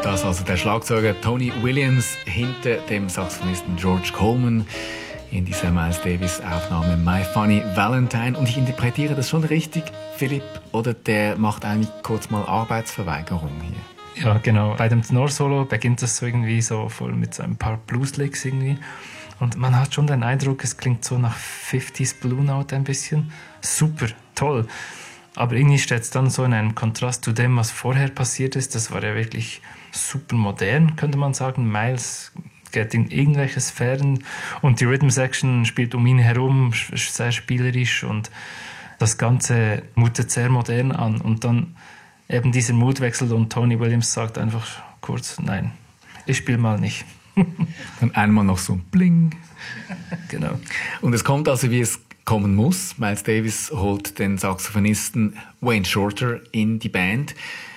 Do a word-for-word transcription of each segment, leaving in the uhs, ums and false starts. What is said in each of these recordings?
Das ist also der Schlagzeuger Tony Williams hinter dem Saxophonisten George Coleman in dieser Miles Davis Aufnahme My Funny Valentine. Und ich interpretiere das schon richtig, Philipp, oder der macht eigentlich kurz mal Arbeitsverweigerung hier? Ja, genau. Bei dem Tenor-Solo beginnt das so irgendwie so voll mit so ein paar Blues-Licks irgendwie. Und man hat schon den Eindruck, es klingt so nach fünfziger Blue Note ein bisschen. Super, toll. Aber irgendwie steht es dann so in einem Kontrast zu dem, was vorher passiert ist. Das war ja wirklich super modern, könnte man sagen. Miles geht in irgendwelche Sphären und die Rhythm Section spielt um ihn herum, sehr spielerisch und das Ganze mutet sehr modern an. Und dann eben dieser Mutwechsel und Tony Williams sagt einfach kurz, nein, ich spiele mal nicht. Dann einmal noch so ein Bling. Genau. Und es kommt also, wie es kommen muss. Miles Davis holt den Saxophonisten Wayne Shorter in die Band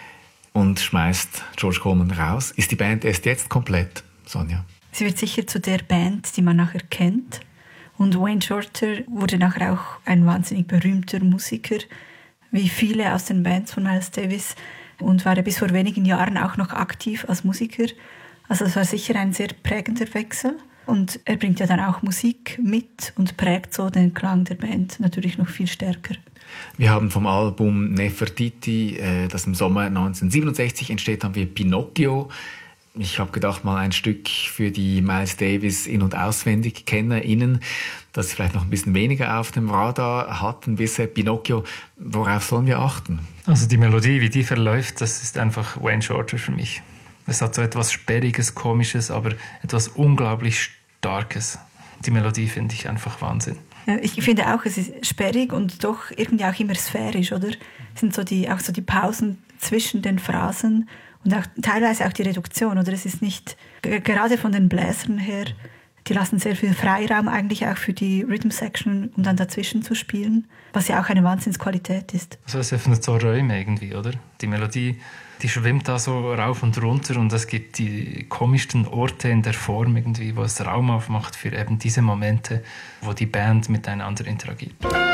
und schmeißt George Coleman raus. Ist die Band erst jetzt komplett, Sonja? Sie wird sicher zu der Band, die man nachher kennt. Und Wayne Shorter wurde nachher auch ein wahnsinnig berühmter Musiker, wie viele aus den Bands von Miles Davis, und war er bis vor wenigen Jahren auch noch aktiv als Musiker. Also es war sicher ein sehr prägender Wechsel. Und er bringt ja dann auch Musik mit und prägt so den Klang der Band natürlich noch viel stärker. Wir haben vom Album Nefertiti, das im Sommer neunzehnhundertsiebenundsechzig entsteht, haben wir Pinocchio. Ich habe gedacht, mal ein Stück für die Miles Davis In- und Auswendig-KennerInnen, das vielleicht noch ein bisschen weniger auf dem Radar hatten bisher. Pinocchio, worauf sollen wir achten? Also die Melodie, wie die verläuft, das ist einfach Wayne Shorter für mich. Es hat so etwas Sperriges, Komisches, aber etwas unglaublich Starkes. Die Melodie finde ich einfach Wahnsinn. Ja, ich finde auch, es ist sperrig und doch irgendwie auch immer sphärisch, oder? Es sind so die, auch so die Pausen zwischen den Phrasen und auch teilweise auch die Reduktion, oder? Es ist nicht, gerade von den Bläsern her, die lassen sehr viel Freiraum eigentlich auch für die Rhythm Section, um dann dazwischen zu spielen, was ja auch eine Wahnsinnsqualität ist. Also es öffnet so Räume irgendwie, oder? Die Melodie, die schwimmt da so rauf und runter und es gibt die komischsten Orte in der Form irgendwie, wo es Raum aufmacht für eben diese Momente, wo die Band miteinander interagiert.